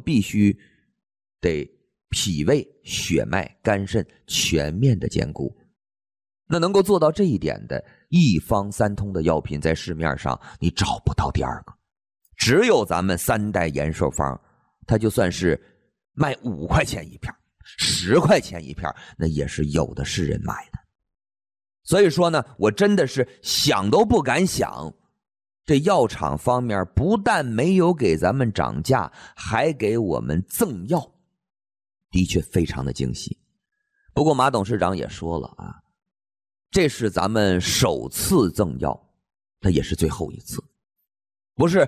必须得脾胃、血脉、肝肾全面的兼顾。那能够做到这一点的一方三通的药品，在市面上你找不到第二个，只有咱们三代延寿方，它就算是卖5块钱一片，10块钱一片，那也是有的是人买的。所以说呢，我真的是想都不敢想，这药厂方面不但没有给咱们涨价，还给我们赠药，的确非常的惊喜。不过马董事长也说了啊，这是咱们首次赠药，那也是最后一次，不是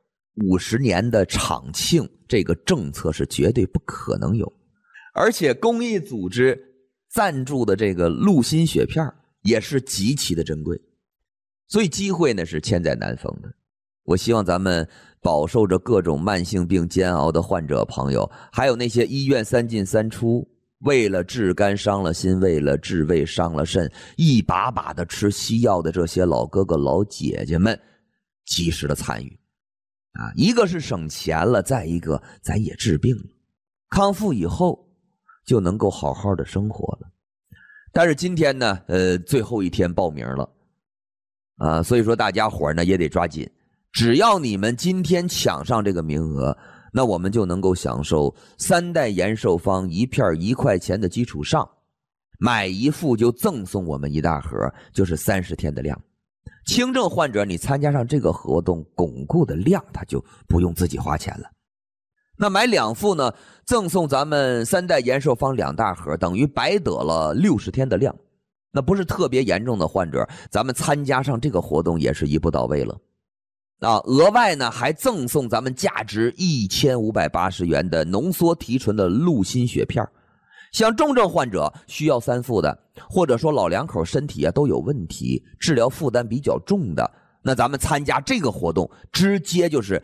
50年的厂庆，这个政策是绝对不可能有。而且公益组织赞助的这个鹿心血片也是极其的珍贵，所以机会呢是千载难逢的。我希望咱们饱受着各种慢性病煎熬的患者朋友，还有那些医院3进3出，为了治肝伤了心，为了治胃伤了肾，一把把的吃西药的这些老哥哥老姐姐们，及时的参与啊！一个是省钱了，再一个咱也治病了，康复以后就能够好好的生活了。但是今天呢，最后一天报名了啊，所以说大家伙呢也得抓紧，只要你们今天抢上这个名额，那我们就能够享受3代延寿方一片1块钱的基础上，买一副就赠送我们一大盒，就是30天的量。轻症患者你参加上这个活动，巩固的量他就不用自己花钱了。那买2副呢，赠送咱们3代延寿方2大盒，等于白得了60天的量。那不是特别严重的患者，咱们参加上这个活动也是一步到位了啊！额外呢还赠送咱们价值1580元的浓缩提纯的鹿心血片。像重症患者需要3副的，或者说老两口身体都有问题，治疗负担比较重的，那咱们参加这个活动，直接就是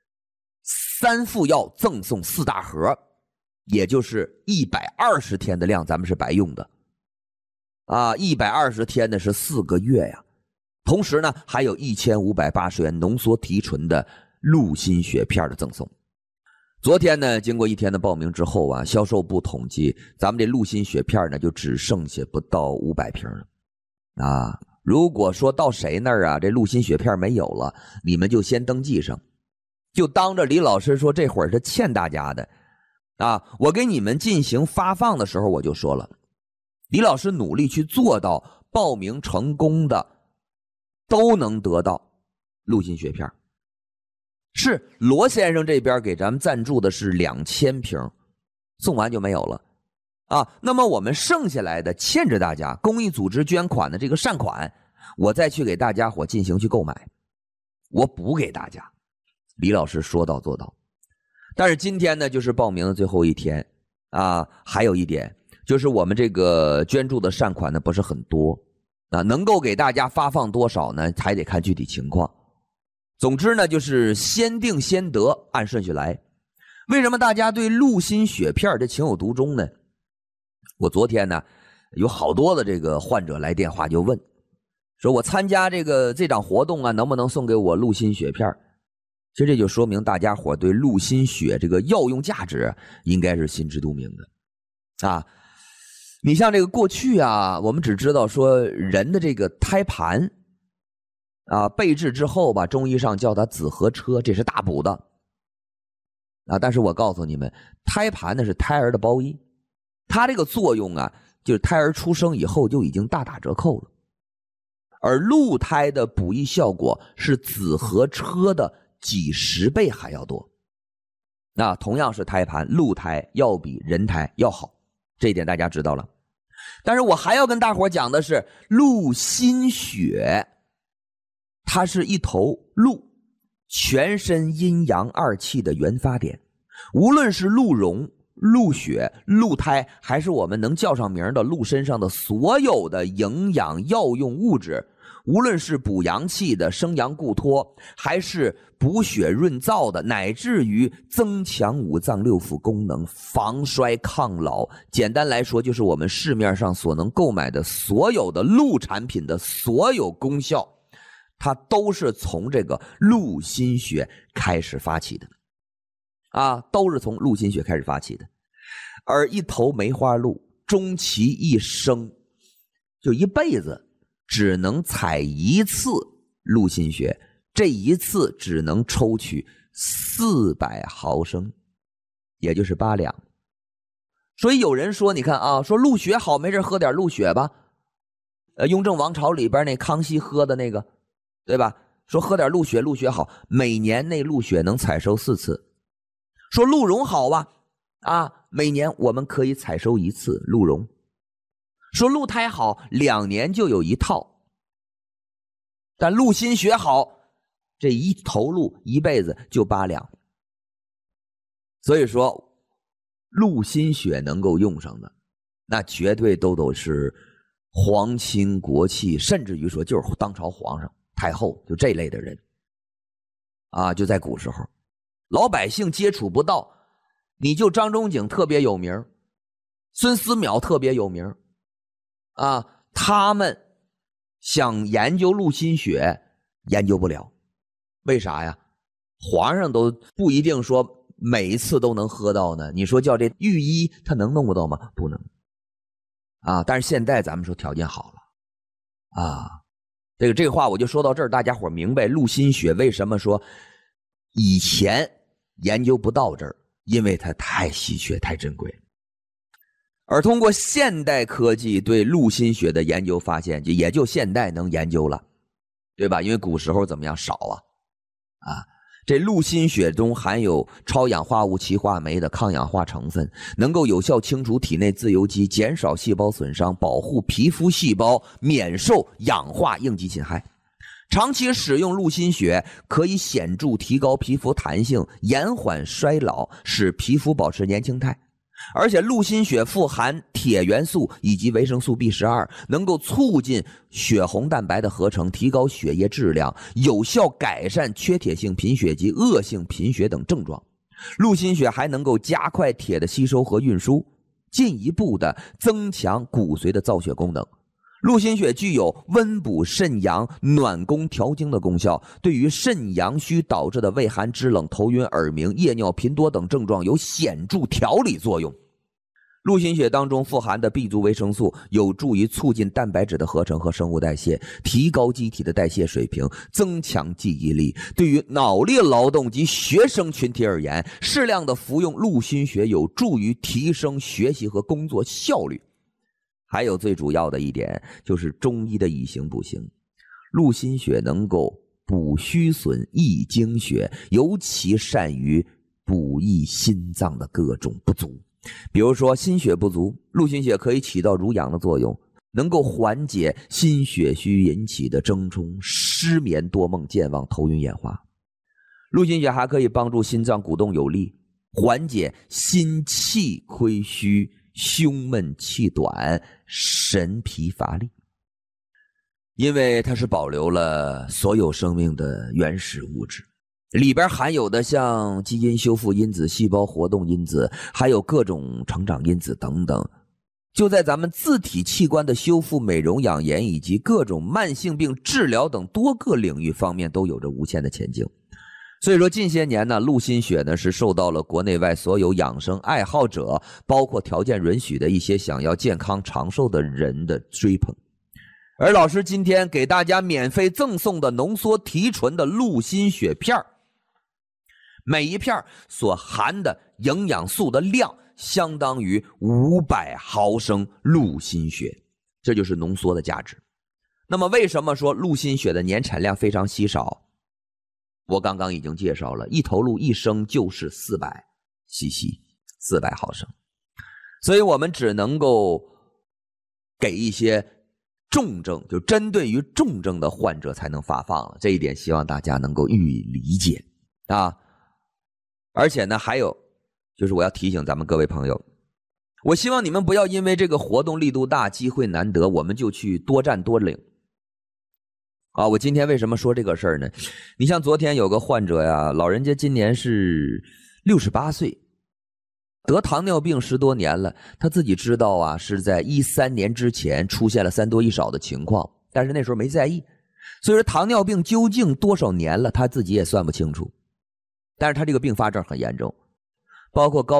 3副药赠送4大盒，也就是120天的量，咱们是白用的啊！120天呢是4个月呀。同时呢，还有1580元浓缩提纯的鹿心血片的赠送。昨天呢，经过1天的报名之后啊，销售部统计，咱们这鹿心血片呢就只剩下不到500瓶了啊！如果说到谁那儿啊，这鹿心血片没有了，你们就先登记上，就当着李老师说这会儿是欠大家的啊！我给你们进行发放的时候，我就说了，李老师努力去做到报名成功的都能得到鹿心血片。是罗先生这边给咱们赞助的是2000瓶，送完就没有了啊。那么我们剩下来的欠着大家公益组织捐款的这个善款，我再去给大家伙进行去购买，我补给大家。李老师说到做到。但是今天呢，就是报名的最后一天啊。还有一点就是我们这个捐助的善款呢不是很多啊，能够给大家发放多少呢，还得看具体情况。总之呢，就是先定先得，按顺序来。为什么大家对鹿心血片这情有独钟呢？我昨天呢，有好多的这个患者来电话就问，说我参加这场活动啊，能不能送给我鹿心血片？其实这就说明大家伙对鹿心血这个药用价值应该是心知肚明的啊。你像这个过去啊，我们只知道说人的这个胎盘啊，备治之后吧，中医上叫它紫河车，这是大补的啊。但是我告诉你们，胎盘呢是胎儿的包衣，它这个作用啊，就是胎儿出生以后就已经大打折扣了。而鹿胎的补益效果是紫河车的几10倍还要多。那同样是胎盘，鹿胎要比人胎要好，这一点大家知道了。但是我还要跟大伙讲的是，鹿心血它是一头鹿，全身阴阳2气的原发点。无论是鹿茸、鹿血、鹿胎，还是我们能叫上名的鹿身上的所有的营养药用物质，无论是补阳气的、生阳固脱，还是补血润燥的，乃至于增强5脏6腑功能、防衰抗老，简单来说就是我们市面上所能购买的所有的鹿产品的所有功效，它都是从这个鹿心血开始发起的。 都是从陆心穴开始发起的。而一头梅花鹿终其一生，就一辈子只能采一次陆心穴，这一次只能抽取400毫升，也就是8两。所以有人说，你看说鹿血好，没事喝点鹿血吧。雍正王朝里边那康熙喝的那个，对吧？说喝点鹿血，鹿血好，每年那鹿血能采收4次。说鹿茸好每年我们可以采收1次鹿茸。说鹿胎好，2年就有1套。但陆心穴好，这一头鹿一辈子就8两。所以说陆心穴能够用上的，那绝对都是皇亲国戚，甚至于说就是当朝皇上太后，就这类的人就在古时候老百姓接触不到。你就张仲景特别有名，孙思邈特别有名他们想研究陆心穴研究不了。为啥呀？皇上都不一定说每一次都能喝到呢，你说叫这御医他能弄不到吗？不能但是现在咱们说条件好了这个话我就说到这儿，大家伙明白陆心穴为什么说以前研究不到这儿，因为它太稀缺太珍贵。而通过现代科技对陆心穴的研究发现，也就现代能研究了，对吧？因为古时候怎么样少这陆心穴中含有超氧化物歧化酶的抗氧化成分，能够有效清除体内自由基，减少细胞损伤，保护皮肤细胞免受氧化应激侵害。长期使用陆心穴可以显著提高皮肤弹性，延缓衰老，使皮肤保持年轻态。而且陆心穴富含铁元素以及维生素 B12， 能够促进血红蛋白的合成，提高血液质量，有效改善缺铁性贫血及恶性贫血等症状。陆心穴还能够加快铁的吸收和运输，进一步的增强骨髓的造血功能。陆心穴具有温补肾阳、暖宫调经的功效，对于肾阳虚导致的畏寒肢冷、头晕耳鸣、夜尿频多等症状有显著调理作用。陆心穴当中富含的 B 族维生素有助于促进蛋白质的合成和生物代谢，提高机体的代谢水平，增强记忆力。对于脑力劳动及学生群体而言，适量的服用陆心穴有助于提升学习和工作效率。还有最主要的一点就是中医的以形补形，陆心穴能够补虚损益精血，尤其善于补益心脏的各种不足。比如说心血不足，陆心穴可以起到濡养的作用，能够缓解心血虚引起的怔忡、失眠、多梦、健忘、头晕眼花。陆心穴还可以帮助心脏鼓动有力，缓解心气亏虚、胸闷气短、神疲乏力。因为它是保留了所有生命的原始物质，里边含有的像基因修复因子、细胞活动因子，还有各种成长因子等等，就在咱们自体器官的修复、美容、养颜以及各种慢性病治疗等多个领域方面都有着无限的前景。所以说近些年呢，陆心穴呢是受到了国内外所有养生爱好者，包括条件允许的一些想要健康长寿的人的追捧。而老师今天给大家免费赠送的浓缩提纯的陆心穴片，每一片所含的营养素的量相当于500毫升陆心穴，这就是浓缩的价值。那么为什么说陆心穴的年产量非常稀少？我刚刚已经介绍了，一头鹿一生就是400cc 400毫升，所以我们只能够给一些重症，就针对于重症的患者才能发放了，这一点希望大家能够予以理解而且呢，还有就是我要提醒咱们各位朋友，我希望你们不要因为这个活动力度大、机会难得，我们就去多占多领我今天为什么说这个事儿呢？你像昨天有个患者呀，老人家今年是68岁，得糖尿病10多年了，他自己知道是在13年之前出现了3多1少的情况，但是那时候没在意，所以说糖尿病究竟多少年了他自己也算不清楚，但是他这个并发症很严重， 包括高